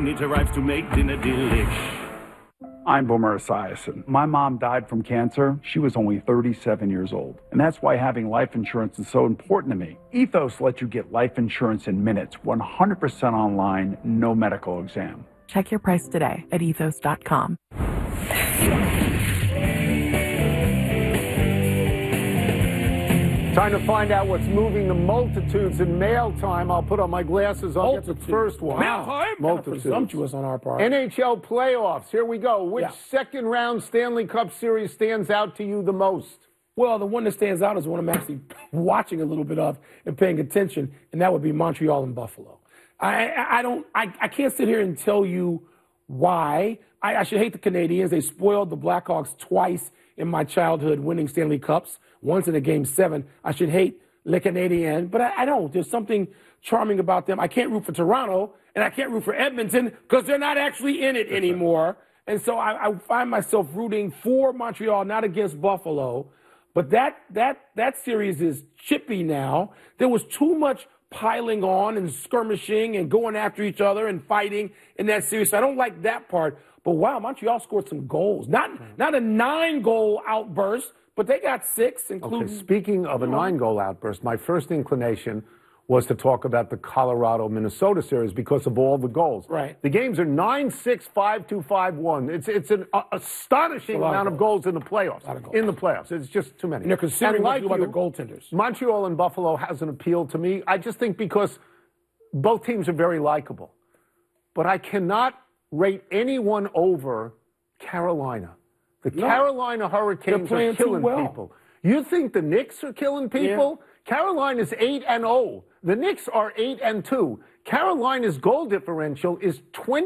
soon it arrives to make dinner delish. I'm Boomer Esiason. My mom died from cancer. She was only 37 years old. And that's why having life insurance is so important to me. Ethos lets you get life insurance in minutes, 100% online, no medical exam. Check your price today at ethos.com. Time to find out what's moving the multitudes in mail time. I'll put on my glasses. I'll get the first one. Mail time? Multitudes. Presumptuous on our part. NHL playoffs. Here we go. Which second round Stanley Cup series stands out to you the most? Well, the one that stands out is one I'm actually watching a little bit of and paying attention, and that would be Montreal and Buffalo. I can't sit here and tell you why. I should hate the Canadiens. They spoiled the Blackhawks twice in my childhood, winning Stanley Cups, once in a Game 7. I should hate Le Canadien, but I don't. There's something charming about them. I can't root for Toronto, and I can't root for Edmonton because they're not actually in it anymore. And so I find myself rooting for Montreal, not against Buffalo. But that series is chippy now. There was too much piling on and skirmishing and going after each other and fighting in that series. So I don't like that part. But wow, Montreal scored some goals. Not a 9-goal outburst, but they got 6, including. Okay, speaking of a 9-goal outburst, my first inclination was to talk about the Colorado-Minnesota series because of all the goals. Right. The games are 9-6, 5-2, 5-1. It's an astonishing amount of goals in the playoffs. In the playoffs. It's just too many. And they're considering what to do about their goaltenders. Montreal and Buffalo has an appeal to me. I just think because both teams are very likable. But I cannot rate anyone over Carolina. The Carolina Hurricanes are killing people. You think the Knicks are killing people? Yeah. Carolina's 8-0. The Knicks are 8-2. Carolina's goal differential is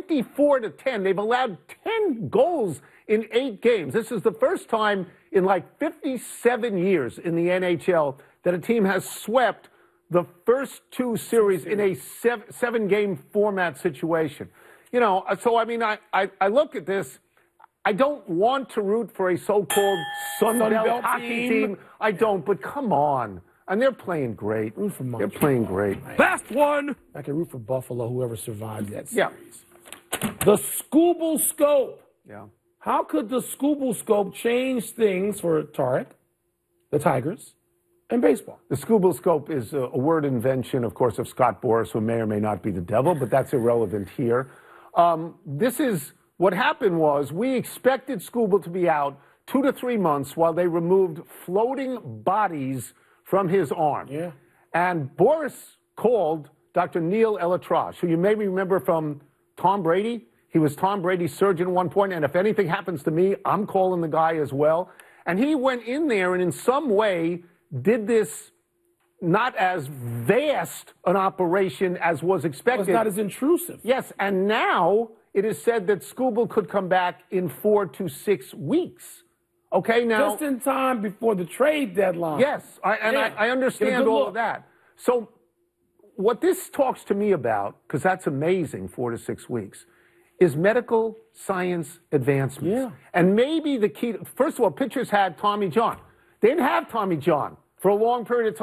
24-10. They've allowed 10 goals in 8 games. This is the first time in like 57 years in the NHL that a team has swept the first 2 series in a 7-game format situation. You know, so I mean, I look at this. I don't want to root for a so-called Sunbelt hockey team. I don't, but come on. And they're playing great. Root for Montreal. They're playing great. Last one. I can root for Buffalo, whoever survives that series. The Scooble Scope. Yeah. How could the Scooble Scope change things for Tarek, the Tigers, and baseball? The Scooble Scope is a word invention, of course, of Scott Boras, who may or may not be the devil, but that's irrelevant here. This is what happened was we expected Scooble to be out 2 to 3 months while they removed floating bodies from his arm. Yeah. And Boras called Dr. Neil ElAttrache, who you may remember from Tom Brady. He was Tom Brady's surgeon at one point, and if anything happens to me, I'm calling the guy as well. And he went in there and in some way did this not as vast an operation as was expected. It's not as intrusive. Yes, and now it is said that Scooble could come back in 4 to 6 weeks. Okay, now. Just in time before the trade deadline. Yes, I understand all of that. So what this talks to me about, because that's amazing, 4 to 6 weeks, is medical science advancements. Yeah. And maybe the key, first of all, pitchers had Tommy John. They didn't have Tommy John for a long period of time.